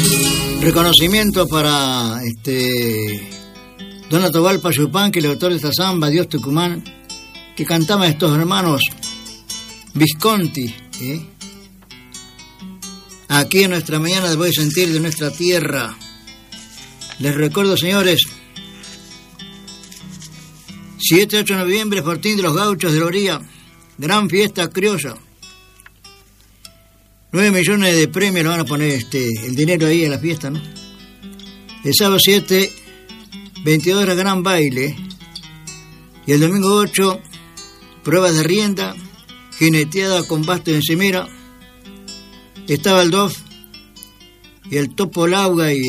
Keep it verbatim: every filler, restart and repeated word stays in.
Reconocimiento para este Donato Valpa Chupán, que el autor de esta samba, Dios Tucumán, que cantaban estos hermanos Visconti, ¿eh? Aquí en nuestra mañana de Voy a Sentir de nuestra tierra. Les recuerdo, señores, siete ocho de noviembre, Fortín de los Gauchos de la Orilla, gran fiesta criolla. nueve millones de premios, le van a poner este el dinero ahí en la fiesta, ¿no? El sábado siete, veintidós horas, gran baile. Y el domingo ocho, pruebas de rienda, jineteada con basto de encimera. Estaba el Dof y el Topo Lauga y